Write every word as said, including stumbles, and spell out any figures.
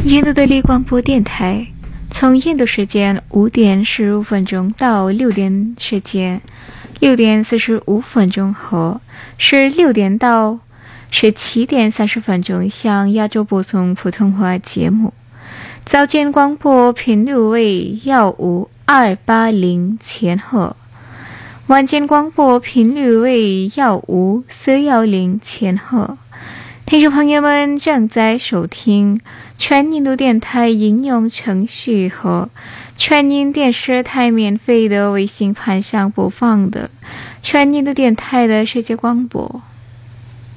印度德里广播电台，从印度时间五点十五分钟到六点时间，六点四十五分钟后是六点到十七点三十分钟向亚洲播送普通话节目。早间广播频率为幺五二八零千赫，晚间广播频率为幺五四幺零千赫。听众朋友们正在收听全印度电台应用程序和全印电视台免费的卫星盘上播放的全印度电台的世界广播。